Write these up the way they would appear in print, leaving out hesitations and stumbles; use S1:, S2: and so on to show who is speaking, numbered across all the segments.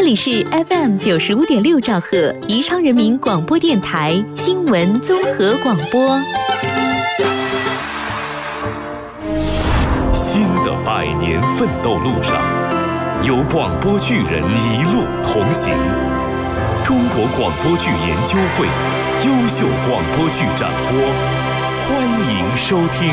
S1: 里是 FM95.6兆赫宜昌人民广播电台新闻综合广播。
S2: 新的100年奋斗路上，有广播剧人一路同行。中国广播剧研究会优秀广播剧展播，欢迎收听。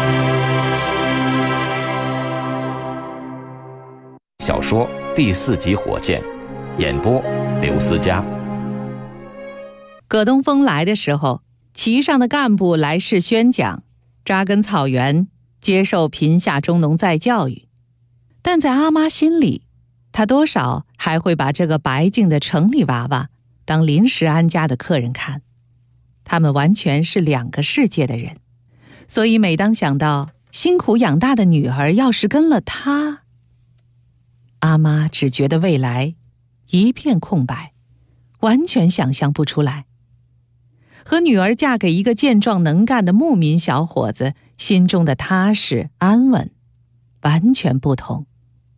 S3: 小说第4集《火箭》，演播刘思佳。
S4: 葛东风来的时候，旗上的干部来世宣讲，扎根草原，接受贫下中农再教育。但在阿妈心里，她多少还会把这个白净的城里娃娃当临时安家的客人看。他们完全是2个世界的人，所以每当想到辛苦养大的女儿要是跟了他，阿妈只觉得未来一片空白，完全想象不出来。和女儿嫁给一个健壮能干的牧民小伙子，心中的踏实安稳完全不同。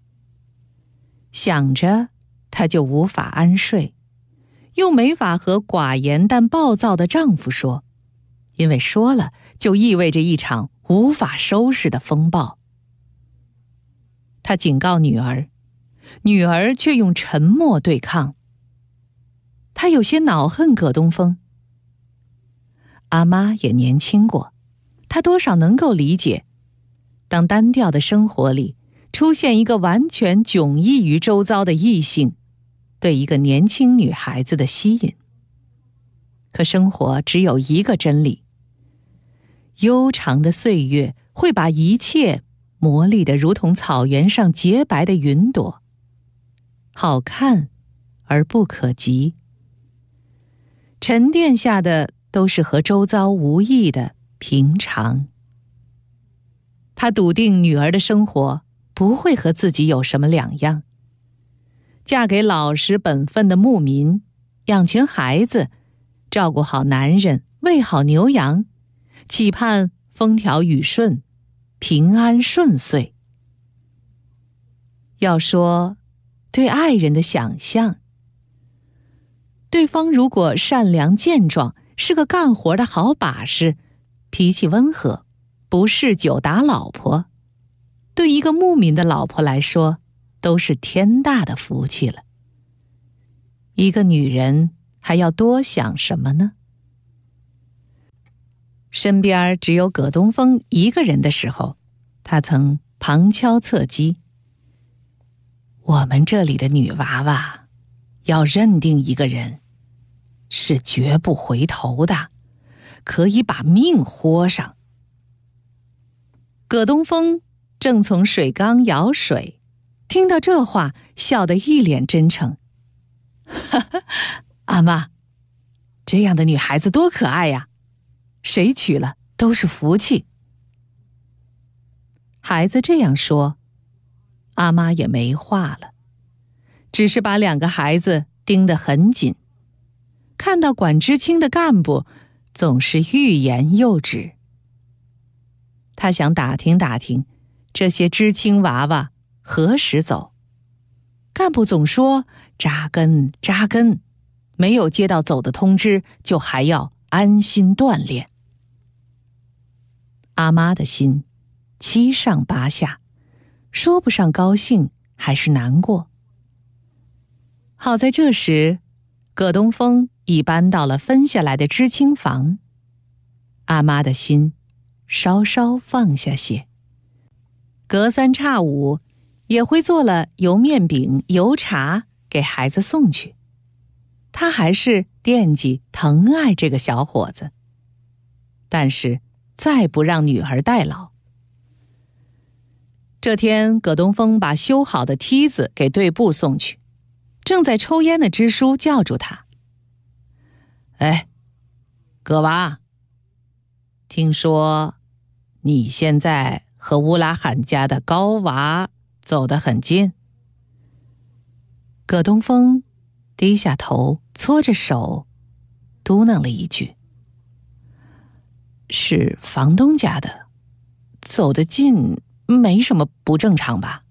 S4: 想着她就无法安睡，又没法和寡言但暴躁的丈夫说，因为说了就意味着一场无法收拾的风暴。她警告女儿，女儿却用沉默对抗。她有些恼恨葛东风。阿妈也年轻过，她多少能够理解，当单调的生活里出现一个完全迥异于周遭的异性，对一个年轻女孩子的吸引。可生活只有一个真理，悠长的岁月会把一切磨砺得如同草原上洁白的云朵，好看而不可及。沉淀下的都是和周遭无异的平常。他笃定女儿的生活不会和自己有什么两样。嫁给老实本分的牧民，养群孩子，照顾好男人，喂好牛羊，期盼风调雨顺，平安顺遂。要说对爱人的想象，对方如果善良健壮，是个干活的好把式，脾气温和，不嗜酒打老婆，对一个牧民的老婆来说，都是天大的福气了。一个女人还要多想什么呢？身边只有葛东风一个人的时候，他曾旁敲侧击，我们这里的女娃娃要认定一个人是绝不回头的，可以把命豁上。葛东风正从水缸舀水，听到这话，笑得一脸真诚。哈哈，阿妈，这样的女孩子多可爱呀，谁娶了都是福气。孩子这样说，阿妈也没话了，只是把2个孩子盯得很紧。看到管知青的干部总是欲言又止，他想打听打听这些知青娃娃何时走。干部总说扎根扎根，没有接到走的通知，就还要安心锻炼。阿妈的心七上八下，说不上高兴还是难过。好在这时葛东风已搬到了分下来的知青房，阿妈的心稍稍放下些，隔3差5也会做了油面饼油茶给孩子送去。他还是惦记疼爱这个小伙子，但是再不让女儿代劳。这天葛东风把修好的梯子给队部送去，正在抽烟的支书叫住他，哎，葛娃，听说你现在和乌拉罕家的高娃走得很近。葛东风低下头，搓着手，嘟囔了一句：“是房东家的，走得近没什么不正常吧？”